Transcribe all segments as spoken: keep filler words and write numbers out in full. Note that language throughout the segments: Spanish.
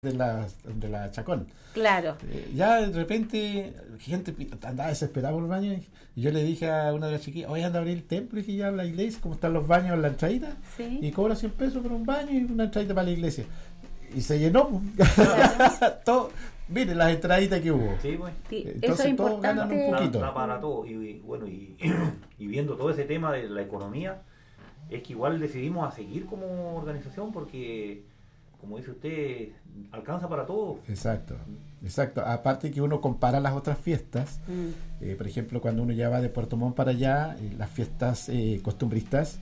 de la, de la Chacón. Claro. Eh, ya de repente, gente andaba desesperada por el baño y yo le dije a una de las chiquillas, oye, anda a abrir el templo, y dije ya la iglesia, cómo están los baños en la entradita, ¿Sí? Y cobra cien pesos por un baño y una entradita para la iglesia. Y se llenó. Claro. Todo, miren las entraditas que hubo. Sí, pues. Sí, Entonces eso es todos ganan un importante. poquito. Da, da para todo. Y, y bueno, y, y viendo todo ese tema de la economía, es que igual decidimos a seguir como organización porque, como dice usted, alcanza para todo. Exacto, exacto. Aparte que uno compara las otras fiestas, mm. eh, por ejemplo, cuando uno ya va de Puerto Montt para allá, eh, las fiestas eh, costumbristas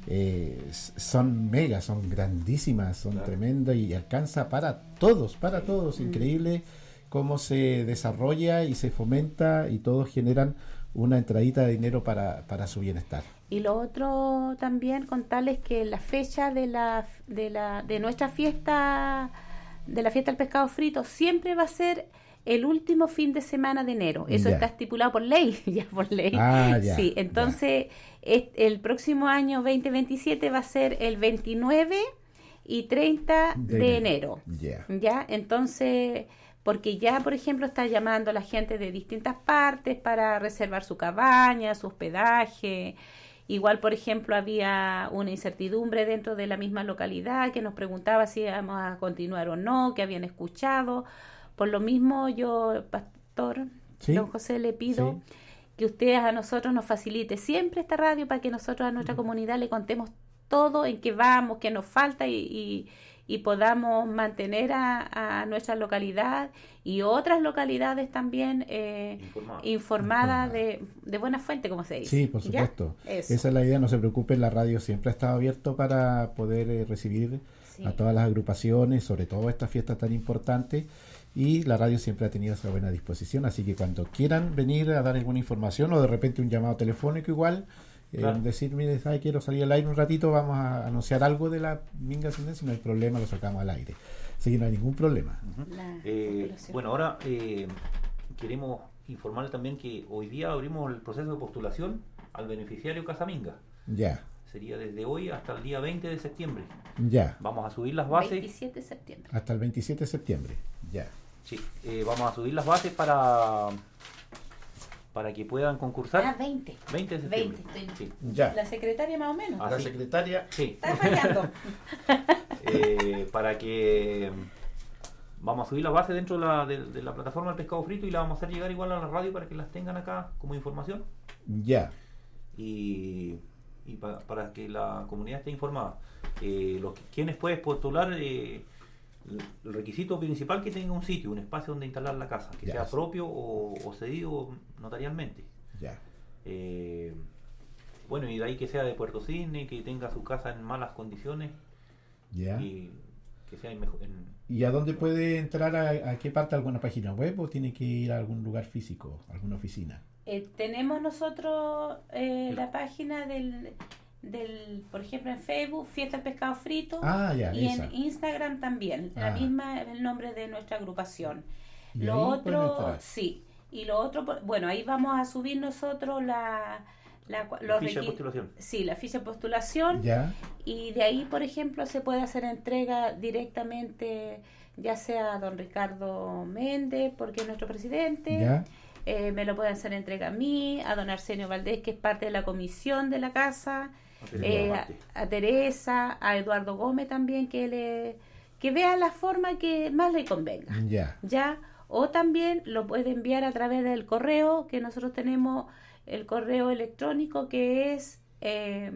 eh, son megas, son grandísimas, son claro. tremendas y alcanza para todos, para todos. Mm. Increíble cómo se desarrolla y se fomenta y todos generan una entradita de dinero para, para su bienestar. Y lo otro también contarles que la fecha de la de la de nuestra fiesta de la fiesta del pescado frito siempre va a ser el último fin de semana de enero. Eso ya. Está estipulado por ley, ya por ley. Ah, ya, sí, entonces es, el próximo año veinte veintisiete va a ser el veintinueve y treinta de, de enero. Yeah. Ya, entonces porque ya, por ejemplo, está llamando a la gente de distintas partes para reservar su cabaña, su hospedaje. Igual, por ejemplo, había una incertidumbre dentro de la misma localidad que nos preguntaba si íbamos a continuar o no, que habían escuchado. Por lo mismo, yo, pastor, ¿sí? Don José, le pido sí. que ustedes a nosotros nos facilite siempre esta radio para que nosotros a nuestra uh-huh. comunidad le contemos todo, en qué vamos, qué nos falta y... y y podamos mantener a, a nuestra localidad y otras localidades también eh, informadas informada de, de buena fuente, como se dice. Sí, por supuesto. Esa es la idea, no se preocupen, la radio siempre ha estado abierto para poder eh, recibir sí. a todas las agrupaciones, sobre todo estas fiestas tan importantes, y la radio siempre ha tenido esa buena disposición, así que cuando quieran venir a dar alguna información o de repente un llamado telefónico igual, Eh, claro. decir, mire, ¿sabe? Quiero salir al aire un ratito, vamos a anunciar algo de la Minga Sinense, no hay problema, lo sacamos al aire. Así que no hay ningún problema. Uh-huh. eh, bueno, ahora eh, queremos informarle también que hoy día abrimos el proceso de postulación al beneficiario Casa Minga. Ya. Sería desde hoy hasta el día veinte de septiembre. Ya. Vamos a subir las bases. veintisiete de septiembre. Hasta el veintisiete de septiembre. Ya. Sí, eh, vamos a subir las bases para... para que puedan concursar. Ah, veinte. veinte de septiembre. veinte, sí. Ya. La secretaria más o menos. Ah, la secretaria. Sí. Está fallando. eh, para que vamos a subir las bases dentro de la, de, de la plataforma del pescado frito y la vamos a hacer llegar igual a la radio para que las tengan acá como información. Ya. Y, y pa, para que la comunidad esté informada. Eh, los quienes pueden postular eh, el requisito principal que tenga un sitio, un espacio donde instalar la casa, que ya. sea propio o, o cedido notarialmente. Ya. Eh, bueno, y de ahí que sea de Puerto Cisne, que tenga su casa en malas condiciones. Ya. Y que sea en mejor. En, ¿Y a dónde puede entrar? A, ¿A qué parte? ¿Alguna página web o tiene que ir a algún lugar físico, alguna oficina? Eh, tenemos nosotros eh, la página del. del por ejemplo en Facebook Fiesta del Pescado Frito ah, ya, y esa. en Instagram también ah. la misma el nombre de nuestra agrupación. ¿Y lo otro sí y lo otro bueno ahí vamos a subir nosotros la la, la los ficha requ- de postulación sí la ficha de postulación ya. Y de ahí por ejemplo se puede hacer entrega directamente ya sea a don Ricardo Méndez porque es nuestro presidente ya. Eh, me lo pueden hacer entrega a mí, a don Arsenio Valdés que es parte de la comisión de la casa. Eh, a, a Teresa, a Eduardo Gómez también que le que vea la forma que más le convenga. Ya. Ya, o también lo puede enviar a través del correo que nosotros tenemos el correo electrónico que es eh,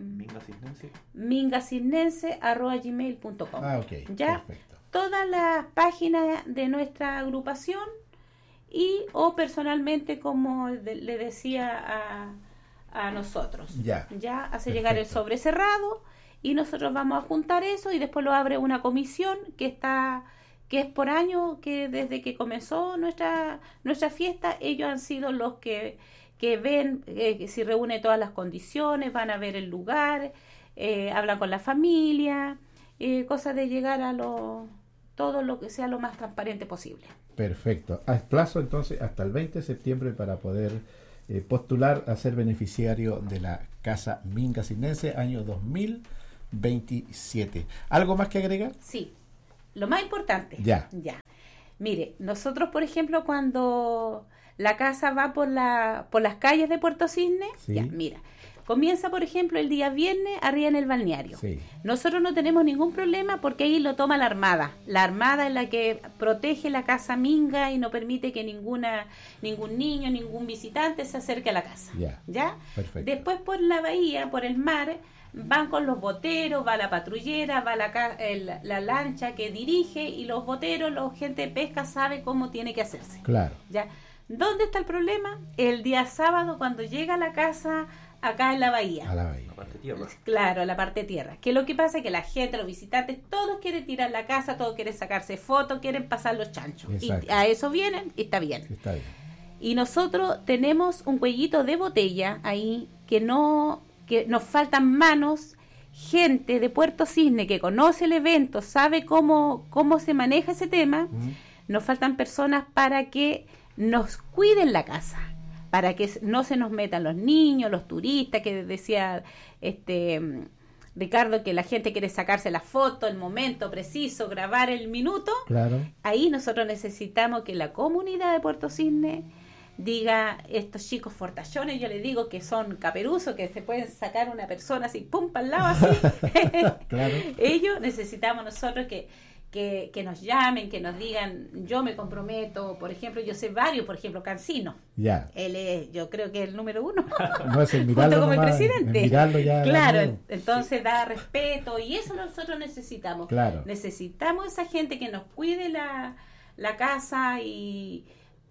mingacisnense arroba gmail punto com. Ah, okay. Ya. Perfecto. Todas las páginas de nuestra agrupación y o personalmente como de, le decía a a nosotros. Ya. Ya hace Perfecto. llegar el sobre cerrado y nosotros vamos a juntar eso y después lo abre una comisión que está que es por año que desde que comenzó nuestra nuestra fiesta ellos han sido los que que ven eh, que si reúne todas las condiciones, van a ver el lugar, eh, hablan con la familia, eh, cosa de llegar a lo todo lo que sea lo más transparente posible. Perfecto. Hay plazo entonces hasta el veinte de septiembre para poder Eh, postular a ser beneficiario de la Casa Minga Sinense año dos mil veintisiete. ¿Algo más que agregar? Sí. lo más importante. Ya. Ya. Mire, nosotros, por ejemplo, cuando la casa va por la por las calles de Puerto Cisne, sí. ya, mira, comienza, por ejemplo, el día viernes arriba en el balneario. Sí. Nosotros no tenemos ningún problema porque ahí lo toma la Armada. La Armada es la que protege la casa Minga y no permite que ninguna ningún niño, ningún visitante se acerque a la casa. Ya. ¿Ya? Perfecto. Después por la bahía, por el mar, van con los boteros, va la patrullera, va la, ca- el- la lancha que dirige y los boteros, la gente de pesca sabe cómo tiene que hacerse. Claro. ¿Ya? ¿Dónde está el problema? El día sábado cuando llega a la casa acá en la bahía. A la bahía. La parte de tierra. Claro, la parte de tierra. Que lo que pasa es que la gente, los visitantes, todos quieren tirar la casa, todos quieren sacarse fotos, quieren pasar los chanchos. Exacto. Y a eso vienen y está bien. Está bien. Y nosotros tenemos un cuellito de botella ahí que no, que nos faltan manos, gente de Puerto Cisne que conoce el evento, sabe cómo, cómo se maneja ese tema. Mm. Nos faltan personas para que nos cuiden la casa, para que no se nos metan los niños, los turistas, que decía este Ricardo que la gente quiere sacarse la foto, el momento preciso, grabar el minuto. Claro. Ahí nosotros necesitamos que la comunidad de Puerto Cisne diga, estos chicos fortachones, yo les digo que son caperuzos, que se pueden sacar una persona así, pum, para el lado así. Claro. Ellos necesitamos nosotros que Que, que nos llamen, que nos digan, yo me comprometo, por ejemplo, yo sé varios, por ejemplo, Cancino. Ya. Él es, yo creo que es el número uno. No es el mirarlo junto con el nomás, presidente. el mirarlo ya. Claro, ya en- entonces da respeto y eso nosotros necesitamos. Claro. Necesitamos esa gente que nos cuide la, la casa y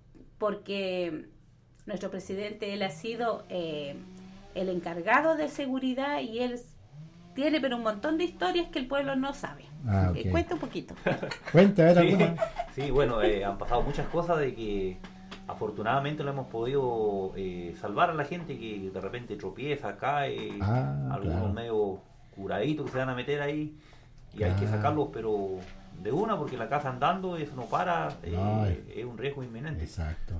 porque nuestro presidente, él ha sido eh, el encargado de seguridad y él tiene pero un montón de historias que el pueblo no sabe. Ah, Eh, ok. cuenta un poquito. Cuenta, a ver, Sí, alguna. sí, bueno, eh, han pasado muchas cosas de que afortunadamente lo hemos podido eh, salvar a la gente que de repente tropieza, cae, Ah, algunos claro. medio curaditos que se van a meter ahí y hay que Ah. sacarlos, pero de una, porque la casa andando, eso no para, eh, No, es- es un riesgo inminente. Exacto.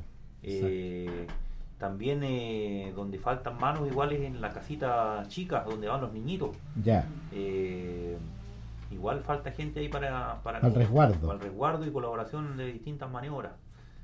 Eh, también eh, donde faltan manos iguales en la casita chica, donde van los niñitos. Ya. Eh, igual falta gente ahí para, para, Al resguardo. para el resguardo y colaboración de distintas maniobras.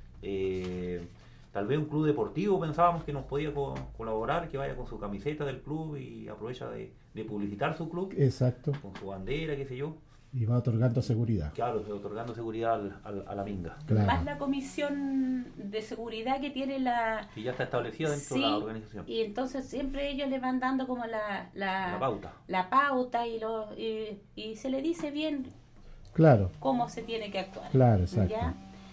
Eh, tal vez un club deportivo pensábamos que nos podía co- colaborar, que vaya con su camiseta del club y aprovecha de, de publicitar su club Exacto. con su bandera, qué sé yo. Y va otorgando seguridad. Claro, otorgando seguridad al- al- a la minga. Claro. Más la comisión de seguridad que tiene la... Que ya está establecida dentro Sí, de la organización. y entonces siempre ellos le van dando como la, la, La pauta. la pauta y, lo, y, y se le dice bien Claro. cómo se tiene que actuar. Claro, exacto. ¿Ya?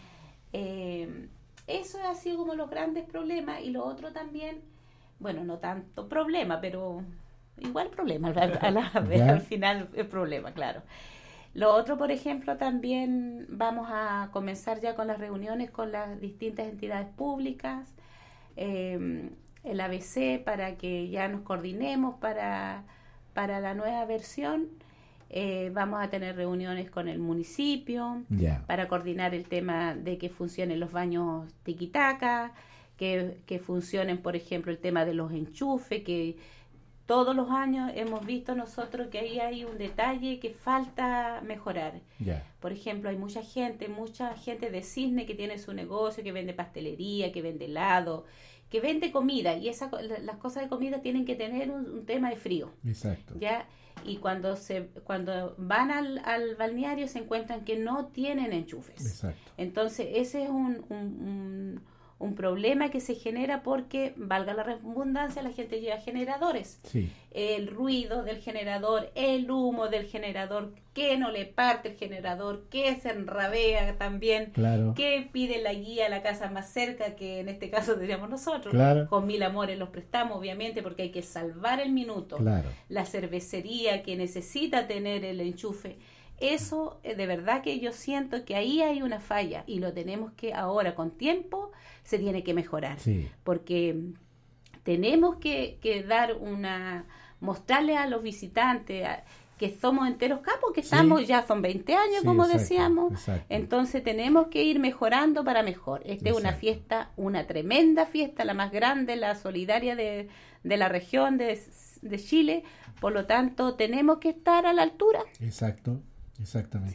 Eh, eso ha sido como los grandes problemas y lo otro también, bueno, no tanto problema, pero igual problema, al, a la vez, Ya. al final es problema, claro. Lo otro, por ejemplo, también vamos a comenzar ya con las reuniones con las distintas entidades públicas, eh, el A B C, para que ya nos coordinemos para, para la nueva versión. Eh, vamos a tener reuniones con el municipio Ya. para coordinar el tema de que funcionen los baños tiquitaca, que, que funcionen, por ejemplo, el tema de los enchufes, que todos los años hemos visto nosotros que ahí hay un detalle que falta mejorar. Ya. Por ejemplo, hay mucha gente, mucha gente de Cisne que tiene su negocio, que vende pastelería, que vende helado, que vende comida, y esa, co- la- las cosas de comida tienen que tener un, un tema de frío, Exacto. ¿ya? Y cuando se cuando van al, al balneario se encuentran que no tienen enchufes. Exacto. Entonces, ese es un, un, un, un problema que se genera porque, valga la redundancia, la gente lleva generadores. Sí. El ruido del generador, el humo del generador, que no le parte el generador, que se enrabea también, Claro. que pide la guía a la casa más cerca, que en este caso diríamos nosotros. Claro. Con mil amores los prestamos, obviamente, porque hay que salvar el minuto. Claro. La cervecería que necesita tener el enchufe. Eso, eh, de verdad que yo siento que ahí hay una falla y lo tenemos que ahora, con tiempo, se tiene que mejorar. Sí. Porque tenemos que, que dar una, mostrarle a los visitantes a- que somos enteros capos, que Sí. estamos, ya son veinte años, Sí, como exacto, decíamos. exacto. Entonces tenemos que ir mejorando para mejor. Esta es una Exacto. fiesta, una tremenda fiesta, la más grande, la solidaria de, de la región de, de Chile. Por lo tanto, tenemos que estar a la altura. Exacto. Exactamente. ¿Sí?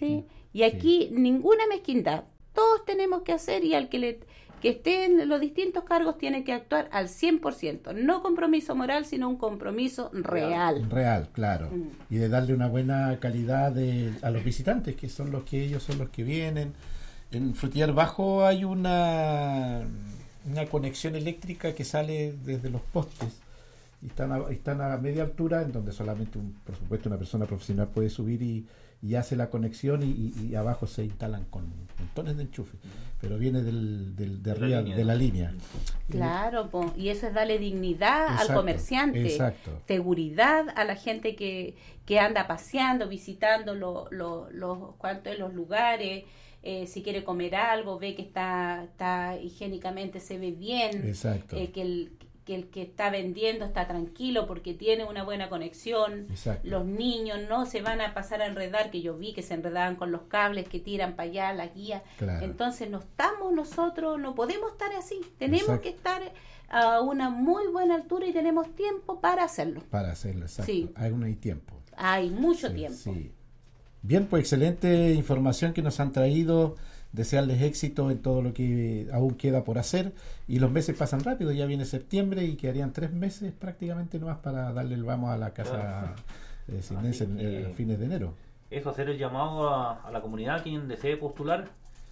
Y aquí sí. ninguna mezquindad. Todos tenemos que hacer y al que le que esté en los distintos cargos tiene que actuar al cien por ciento. No compromiso moral, sino un compromiso real. Real, claro. Mm. Y de darle una buena calidad de, a los visitantes, que son los que ellos son los que vienen. En Frutillar Bajo hay una, una conexión eléctrica que sale desde los postes. Y están a, están a media altura, en donde solamente, un, por supuesto, una persona profesional puede subir y, y hace la conexión y, y, y abajo se instalan con montones de enchufes, pero viene del, del, de, de, arriba, la línea, de la línea. Claro, po, y eso es darle dignidad exacto, al comerciante, exacto. seguridad a la gente que, que anda paseando, visitando lo, lo, los, cuantos los lugares. Eh, si quiere comer algo, ve que está, está higiénicamente, se ve bien, eh, que el que el que está vendiendo está tranquilo porque tiene una buena conexión. Exacto. Los niños no se van a pasar a enredar, que yo vi que se enredaban con los cables que tiran para allá, la guía. Claro. Entonces no estamos nosotros, no podemos estar así, tenemos exacto. que estar a una muy buena altura y tenemos tiempo para hacerlo. Para hacerlo, exacto. Sí. Hay, hay tiempo. Hay mucho sí, tiempo. Sí. Bien, pues excelente información que nos han traído. Desearles éxito en todo lo que aún queda por hacer y los meses pasan rápido, ya viene septiembre y quedarían tres meses prácticamente nomás para darle el vamos a la casa eh, Sidnense en eh, fines de enero. Eso, hacer el llamado a, a la comunidad, quien desee postular,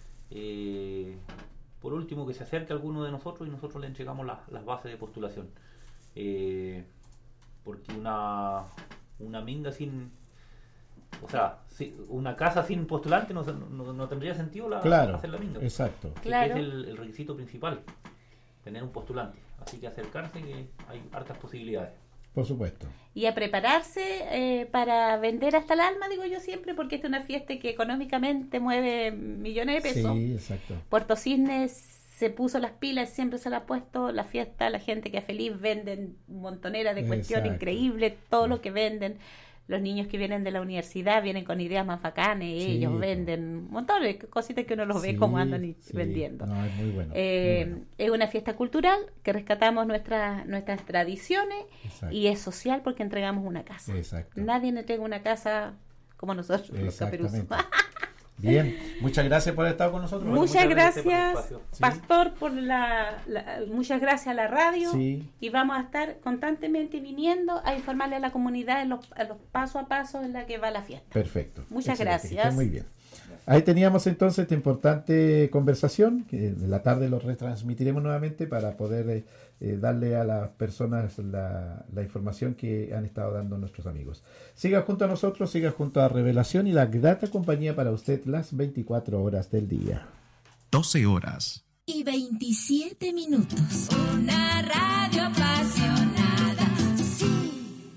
eh, por último que se acerque a alguno de nosotros y nosotros le entregamos la, las bases de postulación, eh, porque una, una minga sin O sea, si una casa sin postulante no, no, no tendría sentido la, claro, hacer la minga. Exacto. Claro. Es el, el requisito principal, tener un postulante. Así que acercarse, que hay hartas posibilidades. Por supuesto. Y a prepararse eh, para vender hasta el alma, digo yo siempre, porque esta es una fiesta que económicamente mueve millones de pesos. Sí, exacto. Puerto Cisnes se puso las pilas, siempre se la ha puesto la fiesta, la gente que es feliz, venden montonera de cuestiones increíbles, todo sí. lo que venden. Los niños que vienen de la universidad vienen con ideas más bacanes, sí, ellos venden montones de cositas que uno los ve sí, como andan y sí. vendiendo. No, es muy bueno, eh, muy bueno. Es una fiesta cultural que rescatamos nuestras nuestras tradiciones. Exacto. Y es social porque entregamos una casa. Exacto. Nadie entrega una casa como nosotros, los caperuzos. Bien, muchas gracias por estar con nosotros. Muchas, muchas gracias, gracias por Pastor, por la, la muchas gracias a la radio sí. y vamos a estar constantemente viniendo a informarle a la comunidad en los, a los paso a paso en la que va la fiesta. Perfecto. Muchas Excelente. gracias. Está muy bien. Ahí teníamos entonces esta importante conversación que en la tarde lo retransmitiremos nuevamente para poder eh, eh, darle a las personas la, la información que han estado dando nuestros amigos. Siga junto a nosotros, siga junto a Revelación y la grata compañía para usted las veinticuatro horas del día. doce horas. Y veintisiete minutos. Una radio apasionada. Sí.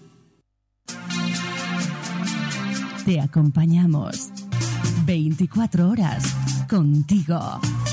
Te acompañamos. veinticuatro horas contigo.